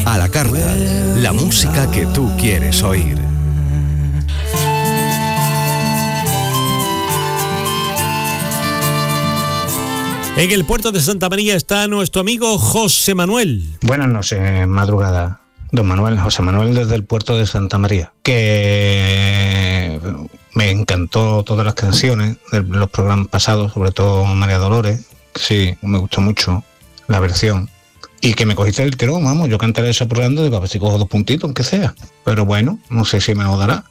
A la carta, la música que tú quieres oír. En el puerto de Santa María está nuestro amigo José Manuel. Buenas noches, madrugada. Don Manuel, José Manuel desde el puerto de Santa María. Que me encantó todas las canciones de los programas pasados, sobre todo María Dolores. Sí, me gustó mucho la versión. Y que me cogiste el tirón, vamos, yo cantaré ese programa, digo, a ver si cojo 2 puntitos, aunque sea. Pero bueno, no sé si me lo dará.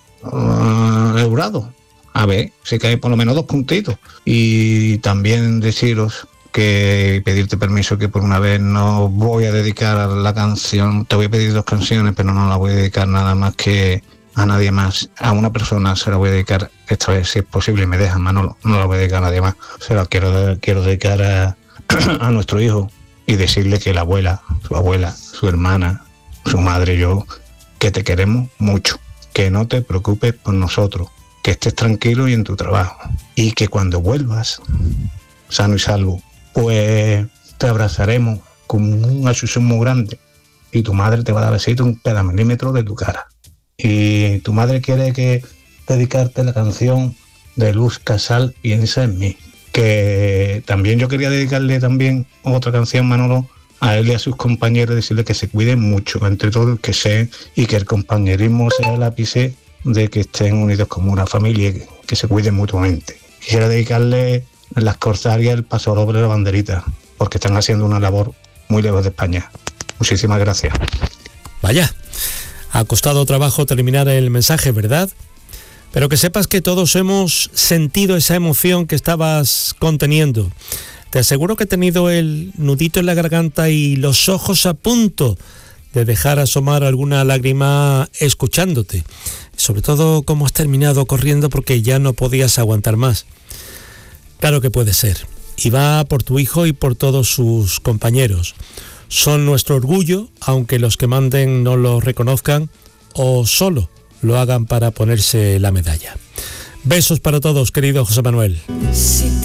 Eurado. A ver, si cae por lo menos 2 puntitos. Y también deciros que pedirte permiso que por una vez no voy a dedicar la canción, te voy a pedir 2 canciones, pero no la voy a dedicar nada más que a nadie más, a una persona se la voy a dedicar esta vez, si es posible, y me dejan, Manolo, no la voy a dedicar a nadie más, se la quiero dedicar a nuestro hijo y decirle que la abuela, su hermana, su madre y yo, que te queremos mucho, que no te preocupes por nosotros, que estés tranquilo y en tu trabajo, y que cuando vuelvas sano y salvo, pues te abrazaremos con un achuchón muy grande y tu madre te va a dar besito un cada milímetro de tu cara. Y tu madre quiere dedicarte la canción de Luz Casal, Piensa en mí. Que también yo quería dedicarle también otra canción, Manolo, a él y a sus compañeros, decirle que se cuiden mucho entre todos, que se, y que el compañerismo sea el ápice de que estén unidos como una familia, que se cuiden mutuamente. Quisiera dedicarle las corsarias, el paso doble de la banderita, porque están haciendo una labor muy lejos de España. Muchísimas gracias. Vaya, ha costado trabajo terminar el mensaje, ¿verdad? Pero que sepas que todos hemos sentido esa emoción que estabas conteniendo. Te aseguro que he tenido el nudito en la garganta y los ojos a punto de dejar asomar alguna lágrima escuchándote. Sobre todo cómo has terminado corriendo porque ya no podías aguantar más. Claro que puede ser. Y va por tu hijo y por todos sus compañeros. Son nuestro orgullo, aunque los que manden no lo reconozcan o solo lo hagan para ponerse la medalla. Besos para todos, querido José Manuel. Si